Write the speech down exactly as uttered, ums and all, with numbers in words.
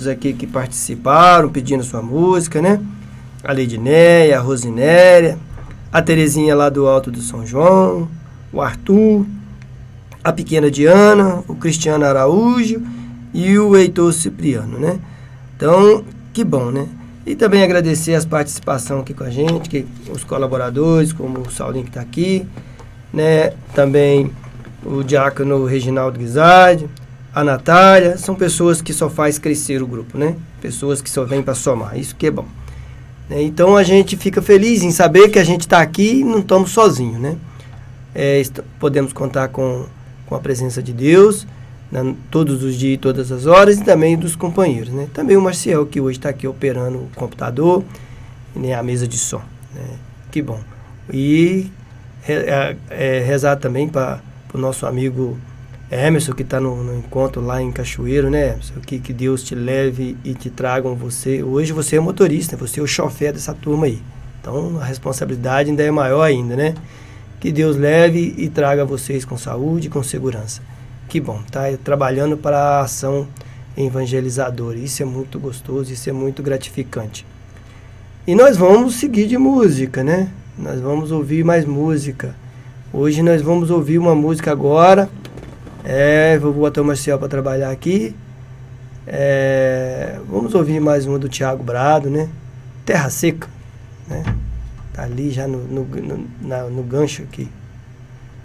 muitos aqui que participaram, pedindo sua música, né? A Leidinéia, a Rosinéria, a Terezinha lá do Alto do São João, o Arthur, a pequena Diana, o Cristiano Araújo e o Heitor Cipriano, né? Então, que bom, né? E também agradecer as participações aqui com a gente, que, os colaboradores, como o Saulinho que está aqui, né? Também o diácono Reginaldo Guizardi, a Natália, são pessoas que só faz crescer o grupo, né? Pessoas que só vêm para somar, isso que é bom. Né? Então a gente fica feliz em saber que a gente está aqui e não estamos sozinhos, né? É, podemos contar com, com a presença de Deus, né? Todos os dias e todas as horas, e também dos companheiros, né? Também o Marcial, que hoje está aqui operando o computador, né? A mesa de som, né? Que bom. E é, é, rezar também para o nosso amigo Emerson, que está no, no encontro lá em Cachoeiro, né, Emerson? Que, que Deus te leve e te tragam você. Hoje você é motorista, você é o chofer dessa turma aí. Então a responsabilidade ainda é maior ainda, né? Que Deus leve e traga vocês com saúde e com segurança. Que bom, tá trabalhando para a ação evangelizadora. Isso é muito gostoso, isso é muito gratificante. E nós vamos seguir de música, né? Nós vamos ouvir mais música. Hoje nós vamos ouvir uma música agora. É, vou botar o Marcial para trabalhar aqui. É, vamos ouvir mais uma do Thiago Brado, né? Terra Seca, né? Tá ali já no, no, no, na, no gancho aqui.